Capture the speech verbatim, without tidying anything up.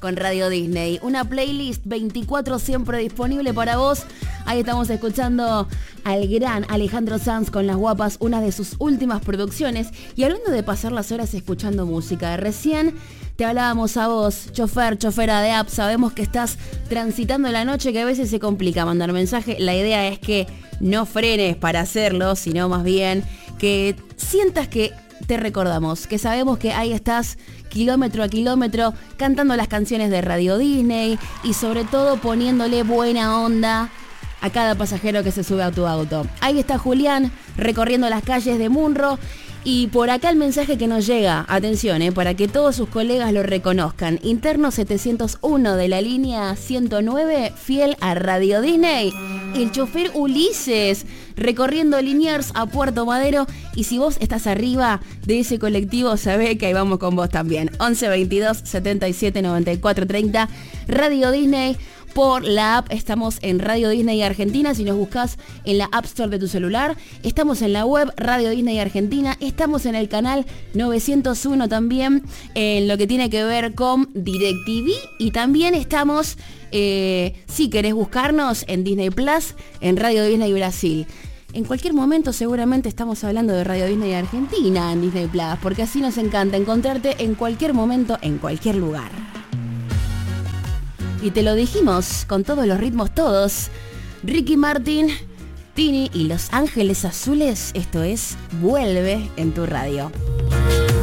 con Radio Disney. Una playlist veinticuatro siempre disponible para vos. Ahí estamos escuchando al gran Alejandro Sanz con Las Guapas, una de sus últimas producciones. Y hablando de pasar las horas escuchando música, recién te hablábamos a vos, chofer, chofera de app. Sabemos que estás transitando la noche, que a veces se complica mandar mensaje. La idea es que no frenes para hacerlo, sino más bien que sientas que te recordamos, que sabemos que ahí estás kilómetro a kilómetro cantando las canciones de Radio Disney y sobre todo poniéndole buena onda a cada pasajero que se sube a tu auto. Ahí está Julián recorriendo las calles de Munro. Y por acá el mensaje que nos llega, atención, eh, para que todos sus colegas lo reconozcan. Interno setecientos uno de la línea ciento nueve, fiel a Radio Disney. El chofer Ulises, recorriendo Liniers a Puerto Madero. Y si vos estás arriba de ese colectivo, sabé que ahí vamos con vos también. once veintidós setenta y siete noventa y cuatro treinta, Radio Disney. Por la app, estamos en Radio Disney Argentina, si nos buscas en la App Store de tu celular. Estamos en la web Radio Disney Argentina, estamos en el canal novecientos uno también, en lo que tiene que ver con DirecTV. Y también estamos, eh, si querés buscarnos, en Disney Plus, en Radio Disney Brasil. En cualquier momento seguramente estamos hablando de Radio Disney Argentina en Disney Plus, porque así nos encanta encontrarte en cualquier momento, en cualquier lugar. Y te lo dijimos, con todos los ritmos todos. Ricky Martin, Tini y Los Ángeles Azules, esto es Vuelve en tu radio.